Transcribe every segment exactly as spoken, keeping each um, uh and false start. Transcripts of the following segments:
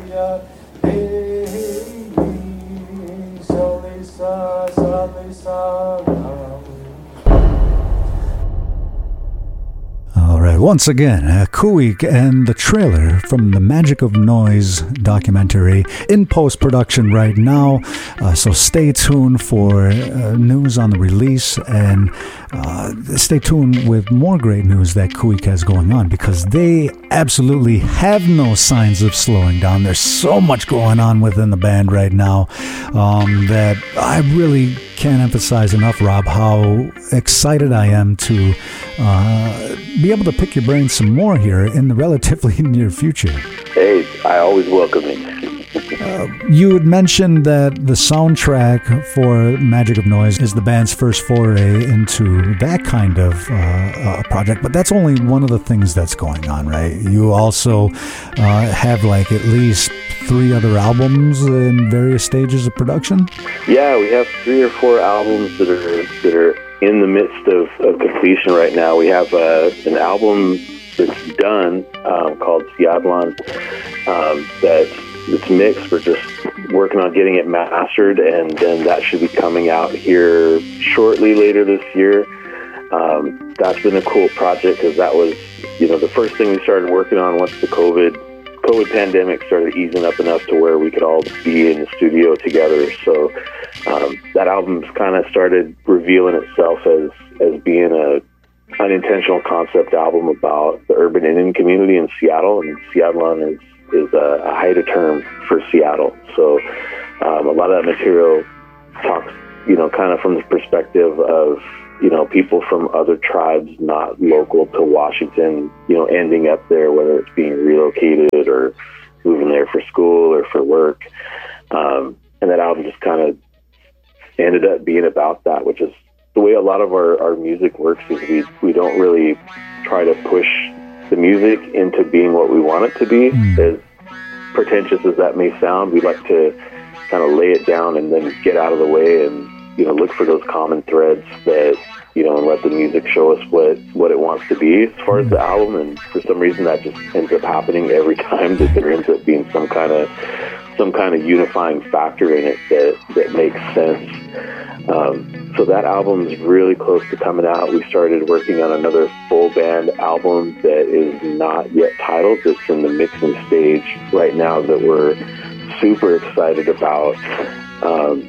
All right, once again, uh, Kuik and the trailer from the Magic of Noise documentary in post-production right now. Uh, so stay tuned for uh, news on the release, and uh, stay tuned with more great news that Kuik has going on, because they absolutely have no signs of slowing down. There's so much going on within the band right now um, that I really can't emphasize enough, Rob, how excited I am to uh, be able to pick your brain some more here in the relatively near future. Hey, I always welcome it. Uh, you had mentioned that the soundtrack for Magic of Noise is the band's first foray into that kind of uh, uh, project, but that's only one of the things that's going on, right? You also uh, have like at least three other albums in various stages of production? Yeah, we have three or four albums that are that are in the midst of, of completion right now. We have uh, an album that's done um, called Siadlan um, that it's mixed. We're just working on getting it mastered, and then that should be coming out here shortly later this year. Um, that's been a cool project because that was, you know, the first thing we started working on once the COVID COVID pandemic started easing up enough to where we could all be in the studio together. So um, that album's kind of started revealing itself as as being a unintentional concept album about the urban Indian community in Seattle, and Siadlan is is a, a Haida term for Seattle. So um, a lot of that material talks, you know, kind of from the perspective of, you know, people from other tribes not local to Washington, you know, ending up there, whether it's being relocated or moving there for school or for work. Um, and that album just kind of ended up being about that, which is the way a lot of our, our music works. Is we, we don't really try to push the music into being what we want it to be. Mm. As pretentious as that may sound, we like to kind of lay it down and then get out of the way and, you know, look for those common threads that, you know, and let the music show us what, what it wants to be as far as the album. And for some reason that just ends up happening every time, that there ends up being some kind of some kind of unifying factor in it that, that makes sense. Um, so that album's really close to coming out. We started working on another full band album that is not yet titled. It's in the mixing stage right now that we're super excited about. Um,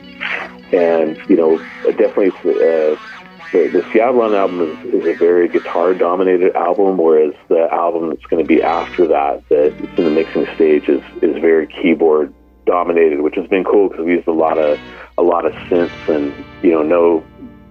and, you know, definitely uh, the, the Siadlan album is, is a very guitar-dominated album, whereas the album that's going to be after that, that it's in the mixing stage, is, is very keyboard-dominated, which has been cool because we used a lot of a lot of synths and, you know, no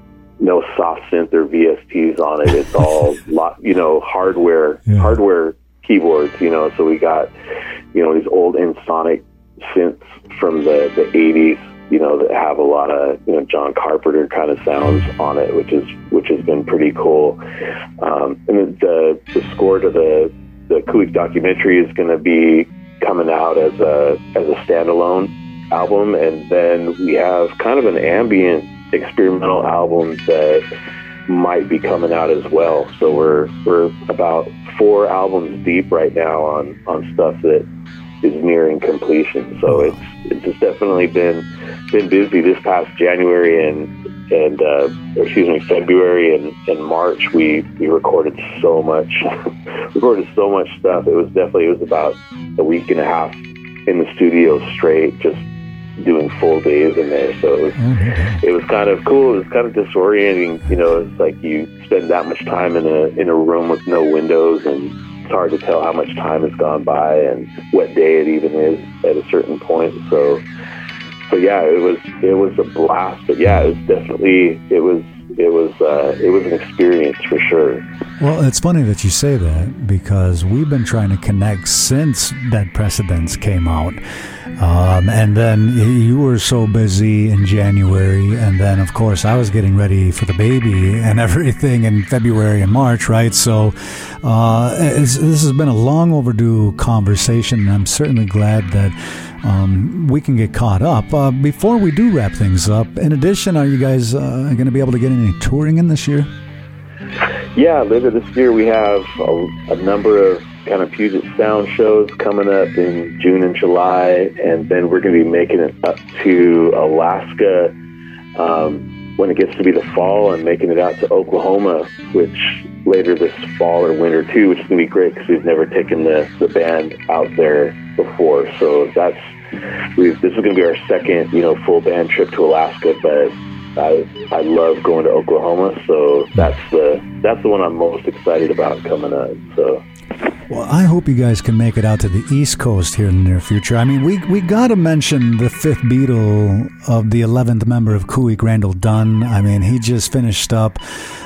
no soft synth or V S Ts on it. It's all lot, you know, hardware yeah. hardware keyboards, you know. So we got, you know, these old Ensoniq synths from the the eighties, you know, that have a lot of, you know, John Carpenter kind of sounds on it, which is which has been pretty cool. Um, and the the score to the the Kuik documentary is going to be coming out as a as a standalone album, and then we have kind of an ambient experimental album that might be coming out as well. So we're we're about four albums deep right now on on stuff that is nearing completion. So it's it's just definitely been been busy. This past January and and uh, or excuse me February and, and March we we recorded so much recorded so much stuff. It was definitely it was about a week and a half in the studio straight, just doing full days in there. So it was mm-hmm. it was kind of cool. It was kind of disorienting, you know. It's like you spend that much time in a in a room with no windows, and it's hard to tell how much time has gone by and what day it even is at a certain point. So, but yeah, it was it was a blast. But yeah, it was definitely it was it was uh, it was an experience for sure. Well, it's funny that you say that, because we've been trying to connect since that Precedence came out. Um, and then you were so busy in January, and then, of course, I was getting ready for the baby and everything in February and March, right? So uh, it's, this has been a long overdue conversation, and I'm certainly glad that um, we can get caught up. Uh, before we do wrap things up, in addition, are you guys uh, going to be able to get any touring in this year? Yeah, later this year we have a, a number of kind of Puget Sound shows coming up in June and July, and then we're going to be making it up to Alaska um, when it gets to be the fall, and making it out to Oklahoma, which later this fall or winter too, which is going to be great because we've never taken the, the band out there before. So that's we've, this is going to be our second, you know, full band trip to Alaska, but I I love going to Oklahoma, so that's the that's the one I'm most excited about coming up. So, well, I hope you guys can make it out to the East Coast here in the near future. I mean, we we got to mention the fifth Beatle of the eleventh member of Kuik, Randall Dunn. I mean, he just finished up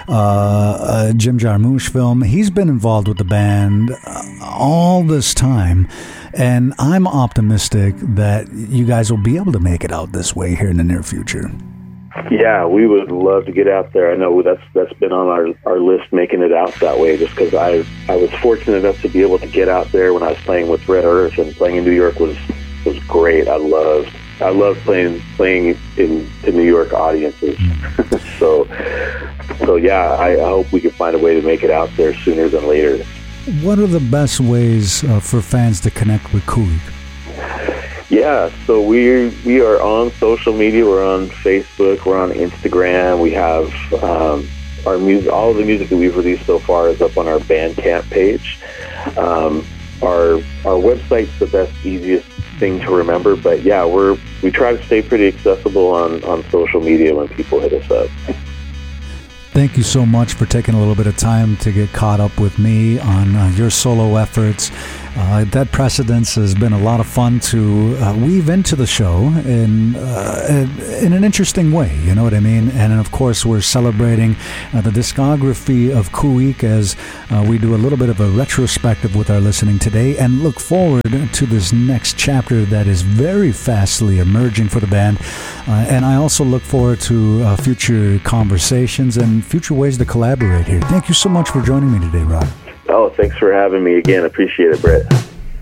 uh, a Jim Jarmusch film. He's been involved with the band all this time, and I'm optimistic that you guys will be able to make it out this way here in the near future. Yeah, we would love to get out there. I know that's that's been on our, our list, making it out that way, just because I I was fortunate enough to be able to get out there when I was playing with Red Earth, and playing in New York was was great. I loved I loved playing playing in, in New York audiences. so so yeah, I, I hope we can find a way to make it out there sooner than later. What are the best ways uh, for fans to connect with Kuik? Yeah, so we we are on social media. We're on Facebook. We're on Instagram. We have um, our music. All of the music that we've released so far is up on our Bandcamp page. Um, our our website's the best, easiest thing to remember. But yeah, we're we try to stay pretty accessible on, on social media when people hit us up. Thank you so much for taking a little bit of time to get caught up with me on uh, your solo efforts. Uh, Dead Precedents has been a lot of fun to uh, weave into the show in uh, in an interesting way, you know what I mean? And of course, we're celebrating uh, the discography of Kuik as uh, we do a little bit of a retrospective with our listening today, and look forward to this next chapter that is very fastly emerging for the band. Uh, and I also look forward to uh, future conversations and future ways to collaborate here. Thank you so much for joining me today, Rod. Oh, thanks for having me again. Appreciate it, Brett.